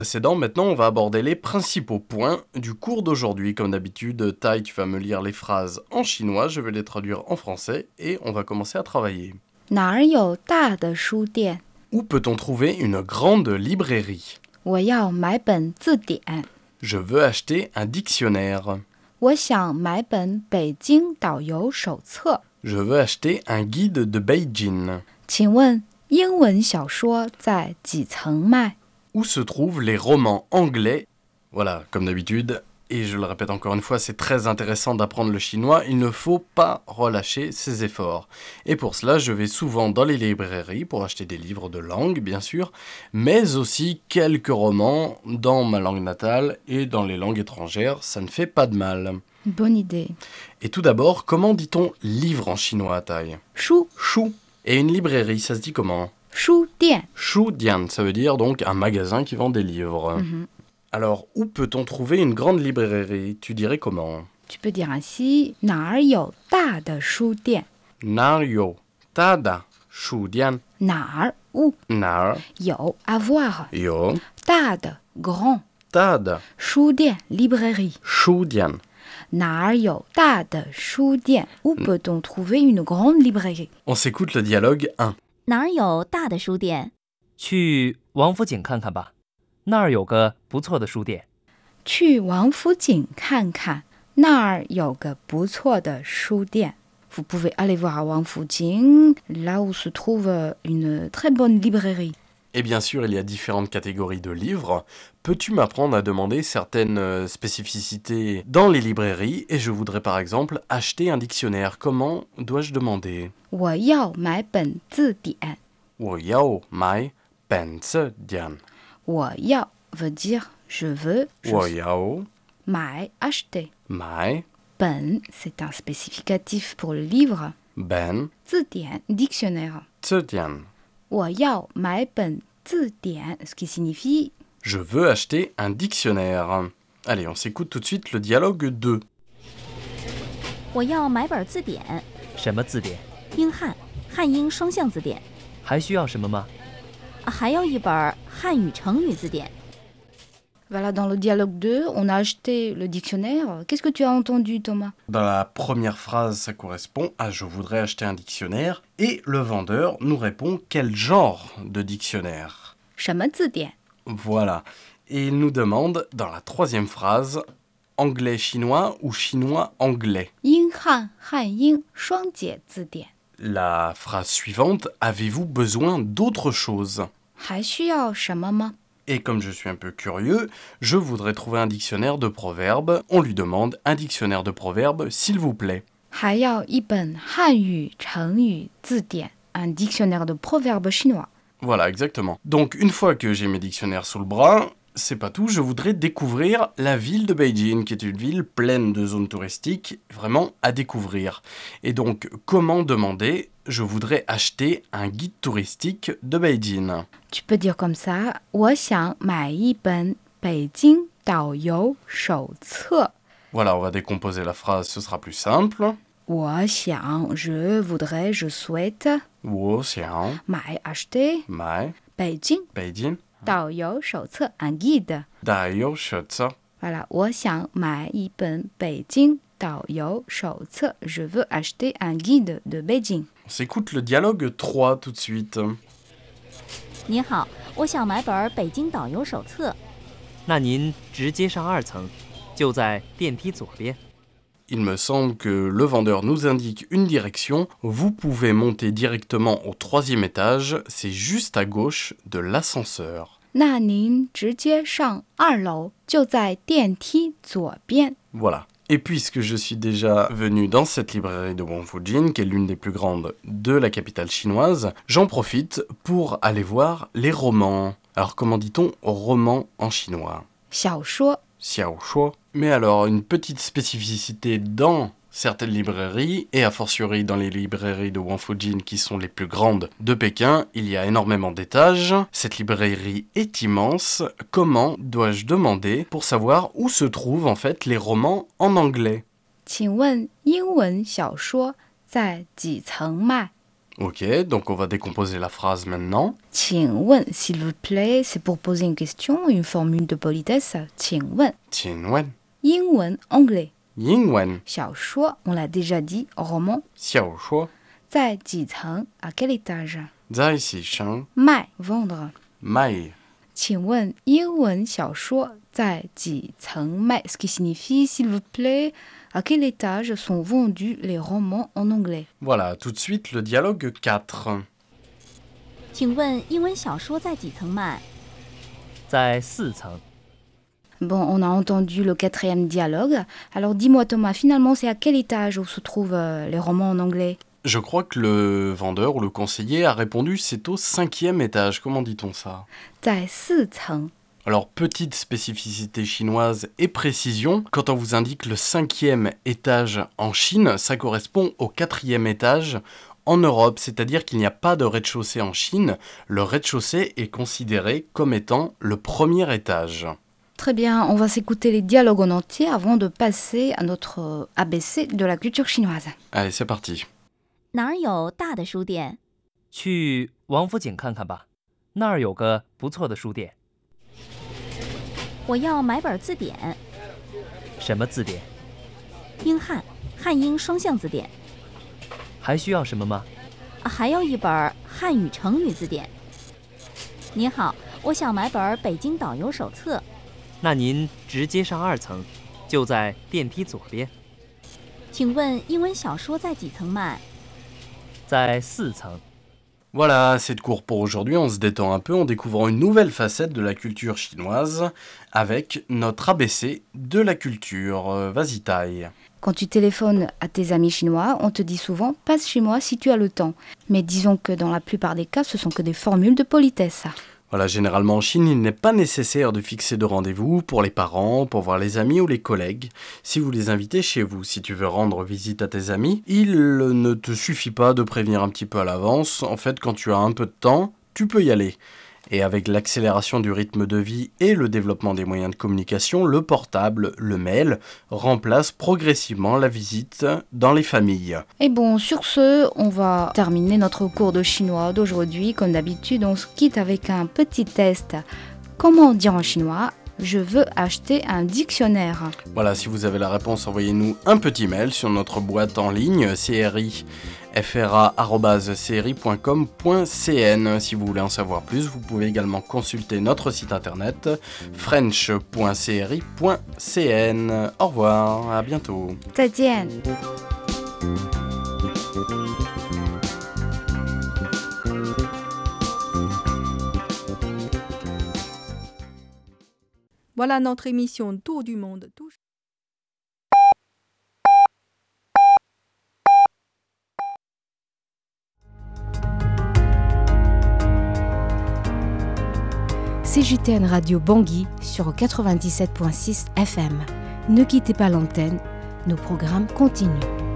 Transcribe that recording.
précédent, maintenant on va aborder les principaux points du cours d'aujourd'hui. Comme d'habitude, Tai, tu vas me lire les phrases en chinois, je vais les traduire en français et on va commencer à travailler. 哪儿有大的书店？ Où peut-on trouver une grande librairie? 我要买本字典。 Je veux acheter un dictionnaire. 我想买本北京导游手册。 Je veux acheter un guide de Beijing. 请问英文小说在几层卖？ Où se trouvent les romans anglais? Voilà, comme d'habitude, et je le répète encore une fois, c'est très intéressant d'apprendre le chinois, il ne faut pas relâcher ses efforts. Et pour cela, je vais souvent dans les librairies pour acheter des livres de langue, bien sûr, mais aussi quelques romans dans ma langue natale et dans les langues étrangères, ça ne fait pas de mal. Bonne idée. Et tout d'abord, comment dit-on livre en chinois à taille? 书 Chou. Et une librairie, ça se dit comment? 书店。 Shu Dian, ça veut dire donc un magasin qui vend des livres. Alors, où peut-on trouver une grande librairie? Tu dirais comment? Tu peux dire ainsi 哪儿有大的书店？ Nar yo tada Shu Dian 哪儿 où nar 有 avoir yo 大的 grand tada 书店 librairie Shu Dian. 哪儿有大的书店 Où peut-on trouver une grande librairie? On s'écoute le dialogue 1. 哪儿有大的书店？ 去王府井看看吧，那儿有个不错的书店。 去王府井看看，那儿有个不错的书店。 Vous pouvez aller voir à Wang Fujing, là où se trouve une très bonne librairie. Et bien sûr, il y a différentes catégories de livres. Peux-tu m'apprendre à demander certaines spécificités dans les librairies? Et je voudrais par exemple acheter un dictionnaire. Comment dois-je demander? 我要买本字典。 Wo yao mai ben zi dian. 我要 veut dire je veux, Wo yao 买 acheter. mai 本 c'est un spécificatif pour le livre. ben 字典 dictionnaire. zi dian. 我要买本字典 ce qui signifie Je veux acheter un dictionnaire. Allez, on s'écoute tout de suite le dialogue 2. 我要买本字典， 什么字典？ 英汉、汉英双向字典， 还需要什么吗？ 还要一本汉语成语字典。 Voilà, dans le dialogue 2, on a acheté le dictionnaire. Qu'est-ce que tu as entendu, Thomas? Dans la première phrase, ça correspond à je voudrais acheter un dictionnaire. Et le vendeur nous répond quel genre de dictionnaire. 什么字典? Voilà. Et il nous demande dans la troisième phrase anglais-chinois ou chinois-anglais. 英汉汉英双解字典。 La phrase suivante, avez-vous besoin d'autre chose? 还需要什么吗? Et comme je suis un peu curieux, je voudrais trouver un dictionnaire de proverbes. On lui demande un dictionnaire de proverbes, s'il vous plaît. 还要一本汉语成语字典 un dictionnaire de proverbes chinois. Voilà, exactement. Donc, une fois que j'ai mes dictionnaires sous le bras, c'est pas tout, je voudrais découvrir la ville de Beijing, qui est une ville pleine de zones touristiques, vraiment à découvrir. Et donc, comment demander? Je voudrais acheter un guide touristique de Beijing. Tu peux dire comme ça 我想买一本北京导游手册。 Voilà, on va décomposer la phrase, ce sera plus simple. 我想 je voudrais, je souhaite 我想买 acheter 买北京北京导游手册 un guide. 导游手册。 Voilà, 我想买一本北京导游手册 Je veux acheter un guide de Beijing. On s'écoute le dialogue 3 tout de suite. 您好，我想买本北京导游手册。 那您直接上2层，就在电梯左边。 Il me semble que le vendeur nous indique une direction. Vous pouvez monter directement au 3e étage. C'est juste à gauche de l'ascenseur. 那您直接上2楼，就在电梯左边。 Voilà. Et puisque je suis déjà venu dans cette librairie de Wangfujing, qui est l'une des plus grandes de la capitale chinoise, j'en profite pour aller voir les romans. Alors comment dit-on roman en chinois? 小说 Xiaoshuo. Mais alors, une petite spécificité dans certaines librairies, et a fortiori dans les librairies de Wangfujing qui sont les plus grandes de Pékin, il y a énormément d'étages. Cette librairie est immense. Comment dois-je demander pour savoir où se trouvent en fait les romans en anglais? 请问英文小说在几层卖？ Ok, donc on va décomposer la phrase maintenant. 请问, s'il vous plaît, c'est pour poser une question, une formule de politesse. 请问, Tianwen, 英文, anglais. Yingwen, 小说, on l'a déjà dit, roman. Xiaoshuo, 在几层, à quel étage? Zai Si Sheng, 卖, vendre. Mai. 请问英文小说在几层卖 Ce qui signifie, s'il vous plaît, à quel étage sont vendus les romans en anglais? Voilà, tout de suite le dialogue 4. 请问英文小说在几层卖？ 在4层。 Bon, on a entendu le 4e dialogue. Alors dis-moi Thomas, finalement c'est à quel étage où se trouvent les romans en anglais? Je crois que le vendeur ou le conseiller a répondu c'est au 5e étage. Comment dit-on ça? 在4层. Alors, petite spécificité chinoise et précision, quand on vous indique le 5e étage en Chine, ça correspond au 4e étage en Europe, c'est-à-dire qu'il n'y a pas de rez-de-chaussée en Chine. Le rez-de-chaussée est considéré comme étant le premier étage. Très bien, on va s'écouter les dialogues en entier avant de passer à notre ABC de la culture chinoise. Allez, c'est parti. 哪儿有大的书店？ 去王府井看看吧，那儿有个不错的书店。 我要买本字典， 什么字典？ 英汉、汉英双向字典， 还需要什么吗？ 还要一本汉语成语字典。您好，我想买本北京导游手册。 那您直接上2层，就在电梯左边。 请问英文小说在几层卖？ 在4层。 Voilà, c'est de cours pour aujourd'hui. On se détend un peu en découvrant une nouvelle facette de la culture chinoise avec notre ABC de la culture. Vas-y, Tai. Quand tu téléphones à tes amis chinois, on te dit souvent « passe chez moi si tu as le temps ». Mais disons que dans la plupart des cas, ce sont que des formules de politesse. Voilà, généralement en Chine, il n'est pas nécessaire de fixer de rendez-vous pour les parents, pour voir les amis ou les collègues. Si vous les invitez chez vous, si tu veux rendre visite à tes amis, il ne te suffit pas de prévenir un petit peu à l'avance. En fait, quand tu as un peu de temps, tu peux y aller. Et avec l'accélération du rythme de vie et le développement des moyens de communication, le portable, le mail, remplace progressivement la visite dans les familles. Et bon, sur ce, on va terminer notre cours de chinois d'aujourd'hui. Comme d'habitude, on se quitte avec un petit test. Comment dire en chinois ? Je veux acheter un dictionnaire. Voilà, si vous avez la réponse, envoyez-nous un petit mail sur notre boîte en ligne crifra@cri.com.cn. Si vous voulez en savoir plus, vous pouvez également consulter notre site internet french.cri.cn. Au revoir, à bientôt. 再见. Voilà notre émission Tour du monde. CJTN Radio Bangui sur 97.6 FM. Ne quittez pas l'antenne, nos programmes continuent.